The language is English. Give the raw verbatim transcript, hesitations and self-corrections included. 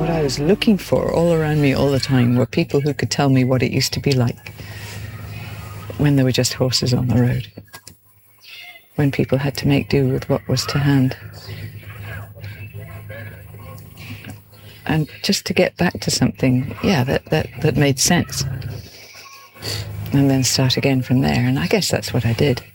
what I was looking for all around me all the time were people who could tell me what it used to be like when there were just horses on the road, when people had to make do with what was to hand. And just to get back to something, yeah, that, that, that made sense. And then start again from there. And I guess that's what I did.